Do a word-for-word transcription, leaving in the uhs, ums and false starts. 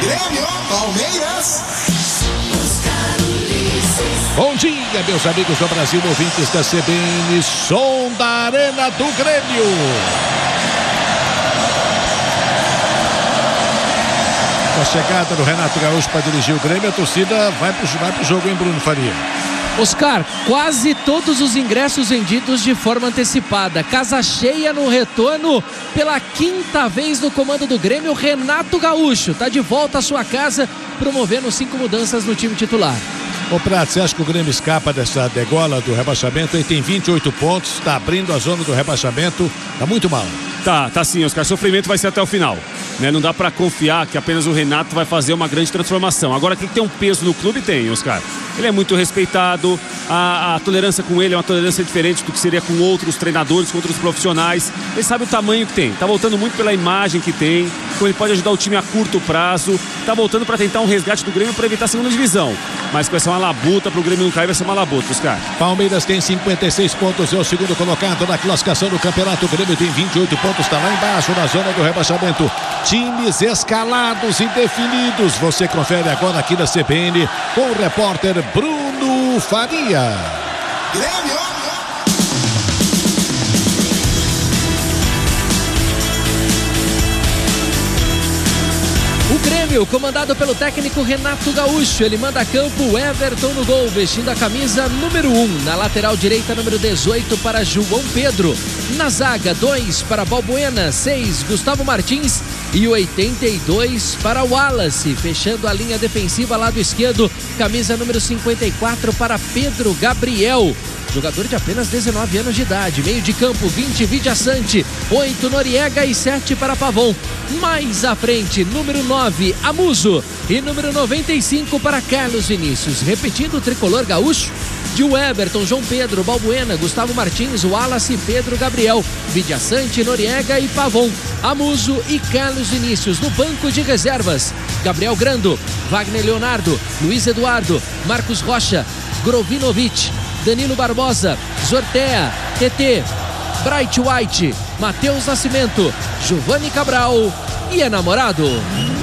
Grêmio, Palmeiras. Bom dia, meus amigos do Brasil, ouvintes da C B N, som da Arena do Grêmio. Com a chegada do Renato Gaúcho para dirigir o Grêmio, a torcida vai pro, vai pro jogo, hein, Bruno Faria? Oscar, quase todos os ingressos vendidos de forma antecipada. Casa cheia no retorno pela quinta vez no comando do Grêmio. Renato Gaúcho está de volta à sua casa, promovendo cinco mudanças no time titular. Ô Prato, você acha que o Grêmio escapa dessa degola do rebaixamento? Ele tem vinte e oito pontos, está abrindo a zona do rebaixamento, tá muito mal. Tá, tá sim, Oscar. Sofrimento vai ser até o final, né? Não dá pra confiar que apenas o Renato vai fazer uma grande transformação. Agora, quem tem um peso no clube tem, Oscar. Ele é muito respeitado, a, a tolerância com ele é uma tolerância diferente do que seria com outros treinadores, com outros profissionais. Ele sabe o tamanho que tem, tá voltando muito pela imagem que tem, como ele pode ajudar o time a curto prazo, tá voltando pra tentar um resgate do Grêmio pra evitar a segunda divisão. Mas vai ser uma labuta pro Grêmio não cair, vai ser uma labuta, Oscar. Palmeiras tem cinquenta e seis pontos, é o segundo colocado na classificação do campeonato. O Grêmio tem vinte e oito pontos, está lá embaixo na zona do rebaixamento. Times escalados e definidos. Você confere agora aqui na C B N com o repórter Bruno Faria. Grêmio. O Grêmio, comandado pelo técnico Renato Gaúcho, ele manda a campo o Everton no gol, vestindo a camisa número um. Na lateral direita, número dezoito para João Pedro. Na zaga, dois para Balbuena, seis Gustavo Martins e oitenta e dois para Wallace. Fechando a linha defensiva, lado esquerdo, camisa número cinquenta e quatro para Pedro Gabriel. Jogador de apenas dezenove anos de idade. Meio de campo, vinte Vidia Sante, oito Noriega e sete para Pavon. Mais à frente, número nove Amuso e número noventa e cinco para Carlos Vinícius. Repetindo o tricolor gaúcho de Everton, João Pedro, Balbuena, Gustavo Martins, Wallace, Pedro Gabriel, Vidia Sante, Noriega e Pavon. Amuso e Carlos Vinícius. No banco de reservas, Gabriel Grando, Wagner Leonardo, Luiz Eduardo, Marcos Rocha, Grovinovic, Danilo Barbosa, Zortea, T T, Bright White, Matheus Nascimento, Giovanni Cabral e Enamorado.